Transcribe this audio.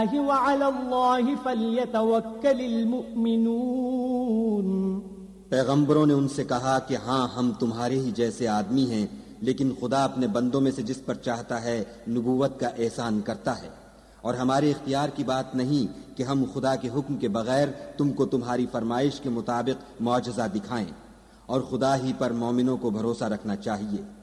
वअलल्लाहि फल्यतवक्कलिल मुमिनून। पैगंबरों ने उनसे कहा कि हाँ, हम तुम्हारे ही जैसे आदमी हैं, लेकिन खुदा अपने बंदों में से जिस पर चाहता है नबूवत का एहसान करता है, और हमारे इख्तियार की बात नहीं कि हम खुदा के हुक्म के बगैर तुमको तुम्हारी फरमाइश के मुताबिक मौजज़ा दिखाएं, और खुदा ही पर मोमिनों को भरोसा रखना चाहिए।